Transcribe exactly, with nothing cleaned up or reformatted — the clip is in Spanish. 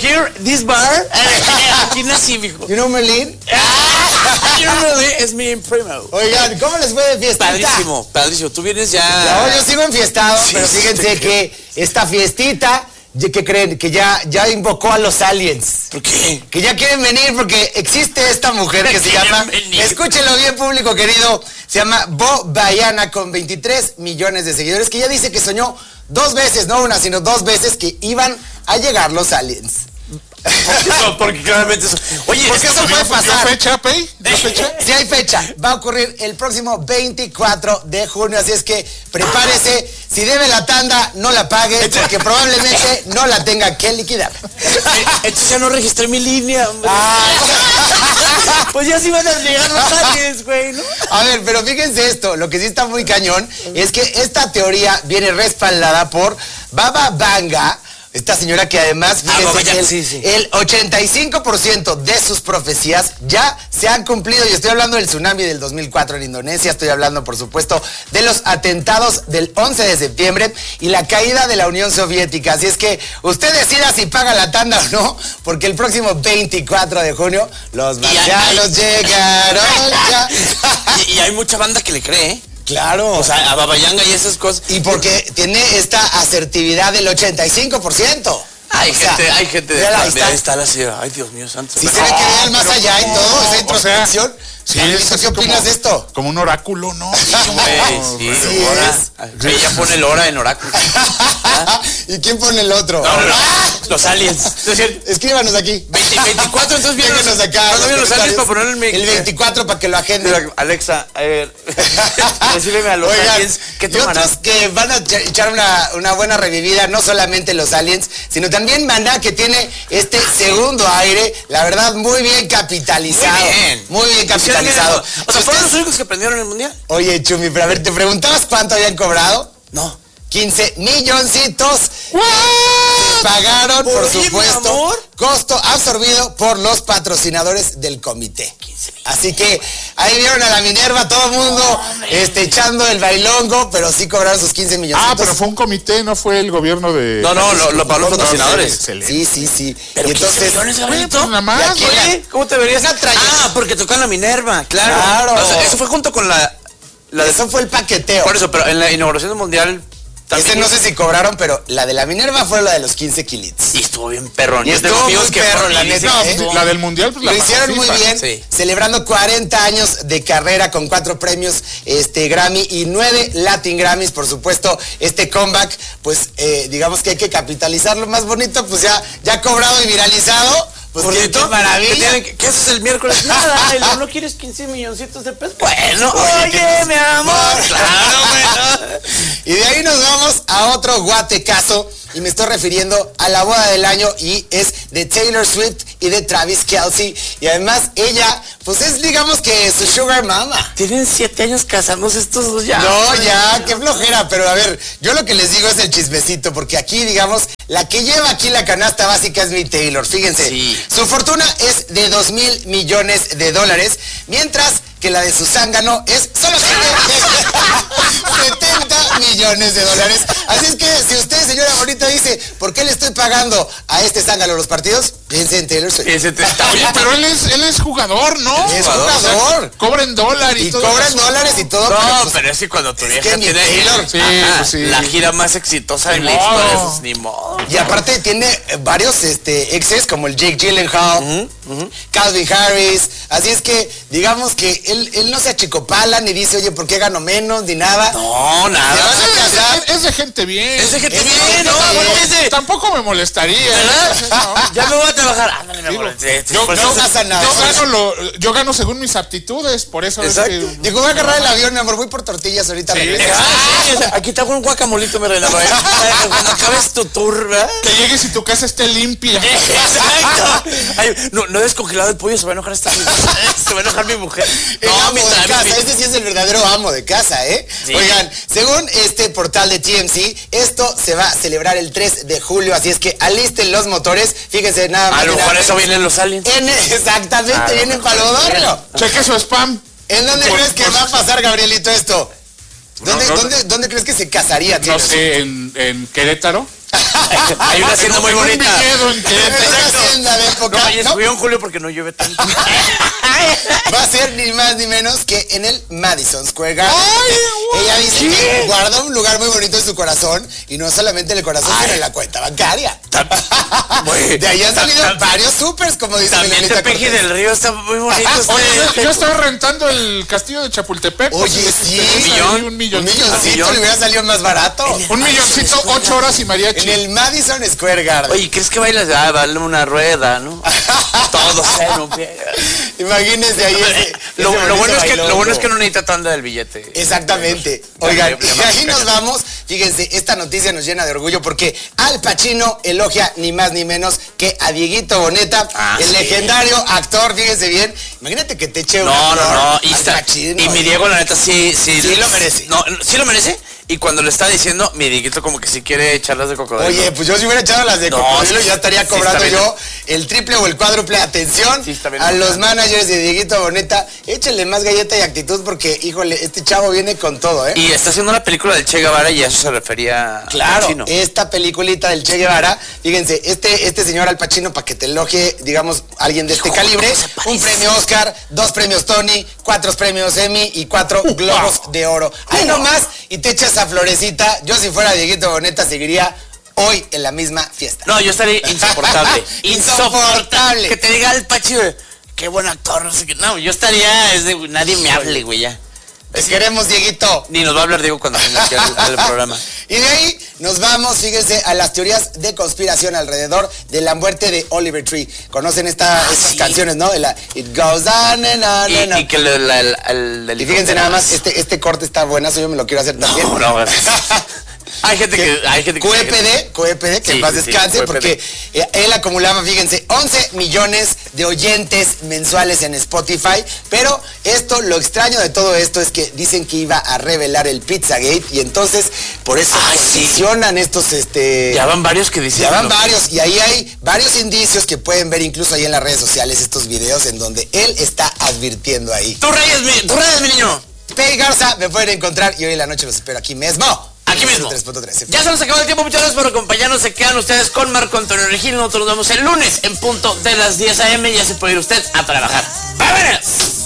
here, this bar. Aquí nací, mijo. You know Merlin? You know Merlin es mi primo. Oigan, ¿cómo les fue de fiesta? Padrísimo, padrísimo. Tú vienes ya. No, yo sigo enfiestado, Sí, pero sí, fíjense te que esta fiestita, ¿qué creen? Que ya, ya invocó a los aliens. ¿Por qué? Que ya quieren venir porque existe esta mujer que se Quieren llama, venir. escúchenlo bien, público querido, se llama Bo Bayana, con veintitrés millones de seguidores, que ya dice que soñó dos veces, no una, sino dos veces, que iban a llegar los aliens. No, porque claramente eso. Oye, Porque eso puede pasar. ¿Dio fecha, Pei? ¿Dio fecha? Si hay fecha, va a ocurrir el próximo veinticuatro de junio, así es que prepárese. Si debe la tanda, no la pague, porque probablemente no la tenga que liquidar. Entonces ya no registré mi línea, hombre. Ah. Pues ya sí van a llegar los aliens, güey, ¿no? A ver, pero fíjense esto, lo que sí está muy cañón es que esta teoría viene respaldada por Baba Vanga, esta señora que además, fíjense, Ah, Baba que Vanga, el, sí, sí. el ochenta y cinco por ciento de sus profecías ya se han cumplido. Y estoy hablando del tsunami del dos mil cuatro en Indonesia, estoy hablando, por supuesto, de los atentados del once de septiembre y la caída de la Unión Soviética. Así es que usted decida si paga la tanda o no, porque el próximo veinticuatro de junio los marcianos llegaron ya. Y, y hay mucha banda que le cree, ¿eh? Claro. O sea, a Baba Yanga y esas cosas. Y porque tiene esta asertividad del ochenta y cinco por ciento. Hay O sea, gente, hay gente de mira, ahí mira, está. está la ciudad. Ay, Dios mío santo. Si se ve que vean más allá y todo, esa introspección. Sí, Carlito, es ¿qué así opinas como, de esto? Como un oráculo, ¿no? Sí, como- Güey, sí, Sí hora. es. Ella pone el hora en oráculo. ¿Y quién pone el otro? No, no, no. Los aliens. Es decir, Escríbanos aquí. veinte, veinticuatro, entonces vienen Déjenos los, acá. ¿cuándo los vienen los aliens comentarios. para ponerle el El veinticuatro para que lo agenden. Alexa, a ver. Decíleme a los Oigan, aliens qué y tomarán. otros que van a echa- echar una, una buena revivida, no solamente los aliens, sino también Maná, que tiene este segundo aire, la verdad, muy bien capitalizado. Muy bien. Muy bien capitalizado. O sea, Si ¿fueron ustedes- los únicos que prendieron el mundial? Oye, Chumi, pero a ver, ¿te preguntabas cuánto habían cobrado? No. quince milloncitos. Pagaron, por Oye, mi supuesto, amor. costo absorbido por los patrocinadores del comité. Así que ahí vieron a la Minerva, todo el mundo este, echando el bailongo, pero sí cobraron sus quince millones. Ah, pero fue un comité, no fue el gobierno de... No, no, lo, lo pagó los No, patrocinadores. excelente. Sí, sí, sí. Pero y entonces, millones, Bueno, Gabrielito. pues nada más, ¿y aquí güey. la- Oye, ¿cómo te verías? Una trayectoria. Ah, porque tocan la Minerva, claro. Claro. O sea, eso fue junto con la... la de- eso fue el paqueteo. Por eso, pero en la inauguración del mundial... Ese también- no sé si cobraron, pero la de la Minerva fue la de los quince kilitos. Y estuvo bien perrón. Y Yo tengo estuvo amigos muy que perro, fueron la y neta, dicen, No, ¿eh? pues, la del mundial, pues la Lo pagó hicieron muy FIFA. bien, Sí. celebrando cuarenta años de carrera con cuatro premios este, Grammy y nueve Latin Grammys, por supuesto. Este comeback, pues eh, digamos que hay que capitalizarlo más bonito, pues ya, ya cobrado y viralizado. Pues qué, Bonito. qué maravilla. ¿Qué, tienen que- ¿Qué haces el miércoles? Nada, el- ¿no quieres quince milloncitos de pesos? Bueno, Oye, oye, ¿qué- mi amor. Claro, bueno. Y de ahí nos vamos a otro guatecazo, y me estoy refiriendo a la boda del año, y es de Taylor Swift y de Travis Kelce. Y además ella, pues es digamos que su sugar mama. Tienen siete años casándose estos dos ya. No, ya, qué flojera, pero a ver, yo lo que les digo es el chismecito, porque aquí, digamos, la que lleva aquí la canasta básica es mi Taylor, fíjense. Sí. Su fortuna es de dos mil millones de dólares, mientras que la de su zángano es solamente de setenta millones de dólares. Así es que si usted, señora bonita, dice, ¿por qué le estoy pagando a este zángano los partidos? Piense en Taylor Swift. Ese te está Oye, pero él es, él es jugador, ¿no? Es jugador, jugador. Cobra en dólar y, Y todo. cobran eso. dólares y todo. No, pero, pues, pero es que cuando tu vieja que mi tiene Taylor. Sí, Ajá, pues sí. la gira más exitosa en Ni la historia, modo. pues, ni modo. Y aparte tiene eh, varios este, exes como el Jake Gyllenhaal, Calvin Harris. Así es que digamos que él, él no se achicopala ni dice, oye, ¿por qué gano menos? Ni nada. No, Se nada. van a Es, casar. es- es de gente bien. Es de gente Es de bien, gente ¿no? bien. Porque es de- Tampoco me molestaría. ¿Verdad? No. Ya me voy a trabajar. Ándale, mi Digo, amor. Sí, sí, yo- por yo- eso no pasa nada. Yo gano, lo, yo gano según mis aptitudes, por eso Exacto. es que... Digo, voy a agarrar el avión, mi amor, voy por tortillas ahorita. Sí. regreso. Ah, sí, o sea, aquí te hago un guacamolito, mi reina. ¿eh? Cuando acabes tu tour, ¿verdad? Que llegues y tu casa esté limpia. Exacto. Ay, no, no he descongelado el pollo, se va a enojar esta Se va a enojar mi mujer. El No, amo mi de tra- casa, mi- este sí es el verdadero amo de casa, ¿eh? Sí. Oigan, según este portal de T M C, esto se va a celebrar el tres de julio, así es que alisten los motores, fíjense nada más. A lo y nada mejor menos. eso vienen los aliens. En- exactamente, A lo vienen mejor. para lo barrio. Cheque su spam. ¿En dónde Por- crees que por- va a pasar, Gabrielito, esto? ¿Dónde, no, dónde, ¿Dónde crees que se casaría, No Taylor Swift? sé, en, en Querétaro. Hay una hacienda muy Un bonita. viñedo en que- Es una hacienda de época. No, ya ¿no? subió en julio porque no llueve tanto. Va a ser ni más ni menos que en el Madison Square Garden. Ay, güey. Ella dice que guarda un lugar muy bonito en su corazón y no solamente en el corazón, sino en la cuenta bancaria. Güey, De ahí han salido tam- varios supers, como dice También Melanita Tepeji Cortés. del Río está muy bonito. Oye, este. yo estaba rentando el castillo de Chapultepec. Oye, pues, sí. tenés ahí ¿Millón? Un Un milloncito. milloncito millón. le hubiera salido más barato. Un milloncito, ocho horas y En mariachi. el Madison Square Garden. Oye, ¿crees que bailas? Ah, dale una rueda, ¿no? Todo se en un pie. Imagínense ahí ese, Lo, ese lo bueno es que, bailongo. lo bueno es que no necesita tanda del billete. Exactamente. Ya, Oigan, ya, ya, y ya, ahí ya, nos ya. vamos. Fíjense, esta noticia nos llena de orgullo porque Al Pacino elogia ni más ni menos que a Dieguito Boneta, Ah, el sí. legendario actor, fíjense bien. Imagínate que te eche una No, no, flor no. Y, Al está- Pacino. y mi Diego, la neta, sí, sí. Sí lo merece. No, no, sí lo merece. Y cuando le está diciendo, mi Dieguito como que sí quiere echarlas de cocodrilo. Oye, pues yo si hubiera echado las de No, cocodrilo sí, ya estaría sí cobrando está bien. yo el triple o el cuádruple. Atención Sí está bien. a los managers de Dieguito Boneta. Échenle más galleta y actitud porque, híjole, este chavo viene con todo, ¿eh? Y está haciendo una película del Che Guevara y a eso se refería a Claro, Pacino. esta peliculita del Che Guevara, fíjense, este, este señor Al Pacino, para que te elogie, digamos, alguien de este Hijo, calibre, ¿cómo se parece? un premio Oscar, dos premios Tony, cuatro premios Emmy y cuatro globos de oro. Ahí nomás, y te echas esa florecita. Yo si fuera Dieguito Boneta seguiría hoy en la misma fiesta. No, yo estaría insoportable. Insoportable. Que te diga el Pacino, qué buen actor, no sé qué. No, yo estaría, es de, nadie me hable, güey, ya. Te queremos, Dieguito. Ni nos va a hablar Diego cuando venga aquí al, al programa. Y de ahí nos vamos, fíjense, a las teorías de conspiración alrededor de la muerte de Oliver Tree. ¿Conocen esta, estas sí. canciones, no? De la It Goes On and On Y, and On. y que le- la- el, el, el Y fíjense nada más, este, este corte está buenazo, yo me lo quiero hacer también. No, no, hay gente que... Hay gente que Q E P D, Q E P D, que Sí, en paz sí, sí, descanse, Q E P D. porque eh, él acumulaba, fíjense, once millones de oyentes mensuales en Spotify, pero esto, lo extraño de todo esto es que dicen que iba a revelar el Pizzagate y entonces por eso Ay, sí. posicionan estos, este... Ya van varios que dicen... Ya van lo- varios y ahí hay varios indicios que pueden ver incluso ahí en las redes sociales estos videos en donde él está advirtiendo ahí. Tú reyes, mi, tú reyes, mi niño. Pei Garza me pueden encontrar y hoy en la noche los espero aquí mismo. Aquí mismo. tres punto tres. Ya se nos acabó el tiempo, muchas gracias por acompañarnos. Se quedan ustedes con Marco Antonio Regil. Nosotros nos vemos el lunes en punto de las diez a eme. Ya se puede ir usted a trabajar. ¡Vámonos!